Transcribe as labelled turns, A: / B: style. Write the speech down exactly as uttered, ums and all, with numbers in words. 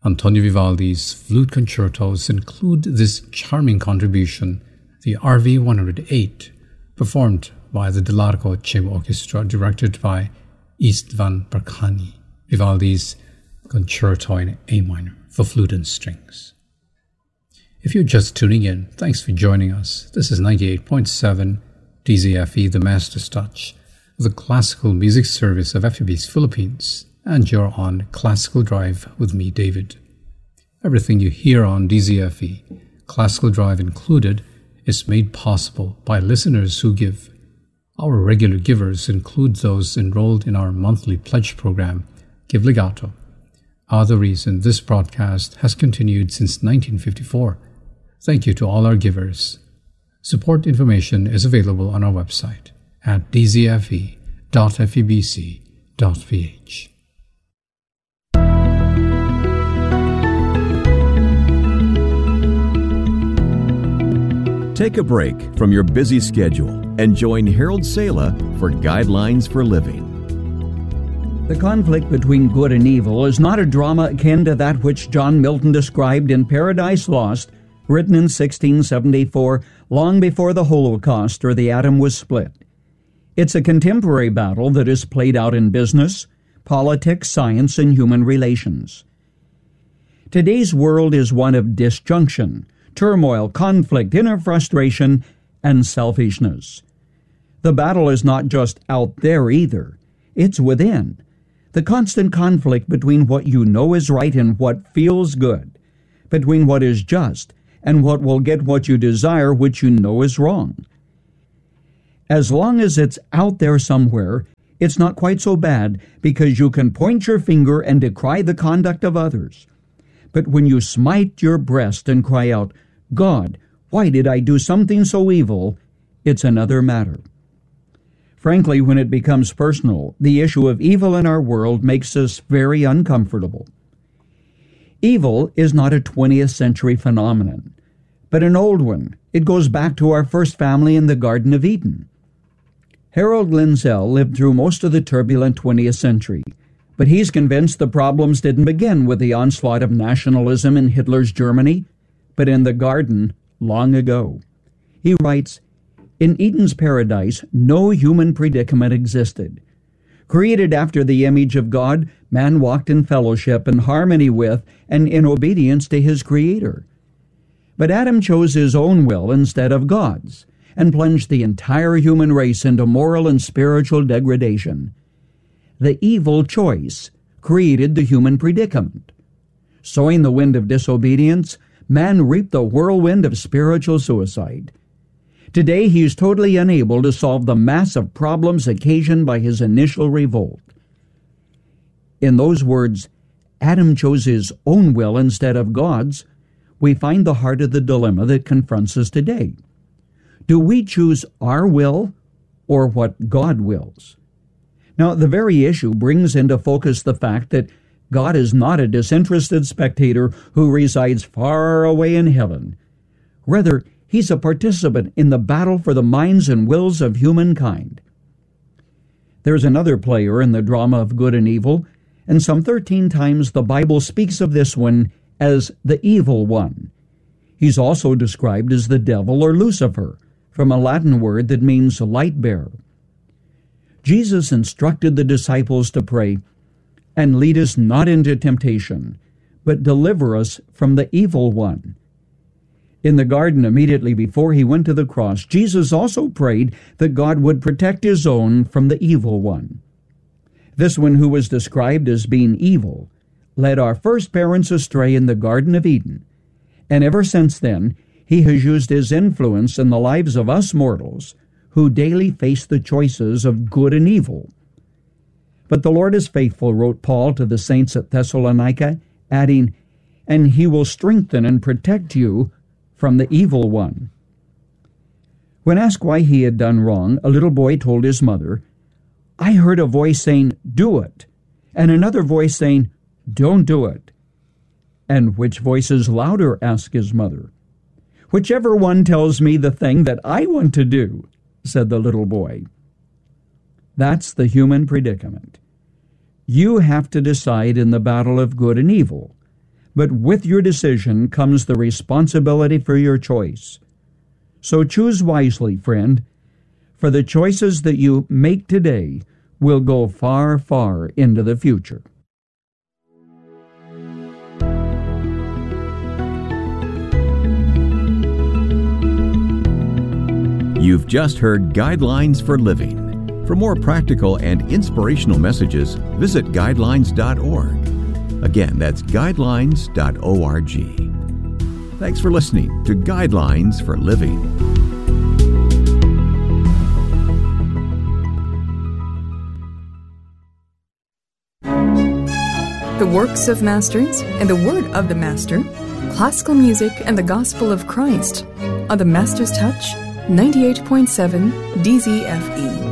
A: Antonio Vivaldi's flute concertos include this charming contribution, the R V one oh eight, performed by the Delarco Chamber Orchestra, directed by Istvan Barkany, Vivaldi's Concerto in A minor for flute and strings. If you're just tuning in, thanks for joining us. This is ninety-eight point seven D Z F E, the Master's Touch, the classical music service of F E B C Philippines, and you're on Classical Drive with me, David. Everything you hear on D Z F E, Classical Drive included, is made possible by listeners who give. Our regular givers include those enrolled in our monthly pledge program, Give Legato, are the reason this broadcast has continued since nineteen fifty-four. Thank you to all our givers. Support information is available on our website at d z f e dot f e b c dot p h.
B: Take a break from your busy schedule and join Harold Sala for Guidelines for Living.
C: The conflict between good and evil is not a drama akin to that which John Milton described in Paradise Lost, written in sixteen seventy-four, long before the Holocaust or the atom was split. It's a contemporary battle that is played out in business, politics, science, and human relations. Today's world is one of disjunction, turmoil, conflict, inner frustration, and selfishness. The battle is not just out there either. It's within. The constant conflict between what you know is right and what feels good, between what is just and what will get what you desire, which you know is wrong. As long as it's out there somewhere, it's not quite so bad because you can point your finger and decry the conduct of others. But when you smite your breast and cry out, "God, why did I do something so evil?" it's another matter. Frankly, when it becomes personal, the issue of evil in our world makes us very uncomfortable. Evil is not a twentieth century phenomenon, but an old one. It goes back to our first family in the Garden of Eden. Harold Lindsell lived through most of the turbulent twentieth century, but he's convinced the problems didn't begin with the onslaught of nationalism in Hitler's Germany, but in the garden long ago. He writes, "In Eden's paradise, no human predicament existed. Created after the image of God, man walked in fellowship and harmony with and in obedience to his Creator. But Adam chose his own will instead of God's, and plunged the entire human race into moral and spiritual degradation. The evil choice created the human predicament. Sowing the wind of disobedience, man reaped the whirlwind of spiritual suicide. Today he is totally unable to solve the massive problems occasioned by his initial revolt." In those words, Adam chose his own will instead of God's, we find the heart of the dilemma that confronts us today. Do we choose our will or what God wills? Now, the very issue brings into focus the fact that God is not a disinterested spectator who resides far away in heaven. Rather, he's a participant in the battle for the minds and wills of humankind. There's another player in the drama of good and evil, and some thirteen times the Bible speaks of this one as the evil one. He's also described as the devil or Lucifer, from a Latin word that means light bearer. Jesus instructed the disciples to pray, "And lead us not into temptation, but deliver us from the evil one." In the garden immediately before he went to the cross, Jesus also prayed that God would protect his own from the evil one. This one, who was described as being evil, led our first parents astray in the Garden of Eden, and ever since then he has used his influence in the lives of us mortals who daily face the choices of good and evil. But the Lord is faithful, wrote Paul to the saints at Thessalonica, adding, "And he will strengthen and protect you from the evil one." When asked why he had done wrong, a little boy told his mother, "I heard a voice saying, 'Do it,' and another voice saying, 'Don't do it.'" "And which voice is louder?" asked his mother. "Whichever one tells me the thing that I want to do," said the little boy. That's the human predicament. You have to decide in the battle of good and evil. but with your decision comes the responsibility for your choice. So choose wisely, friend, for the choices that you make today will go far, far into the future.
B: You've just heard Guidelines for Living. For more practical and inspirational messages, visit guidelines dot org. Again, that's guidelines dot org. Thanks for listening to Guidelines for Living.
D: The works of masters and the word of the master, classical music and the gospel of Christ on the Master's Touch ninety-eight point seven D Z F E.